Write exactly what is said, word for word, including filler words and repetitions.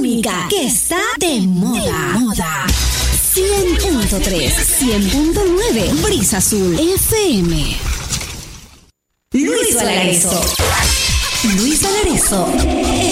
única que está de moda. moda. cien punto tres, cien punto nueve, Brisa Azul F M. Luis Valareso. Luis Valareso.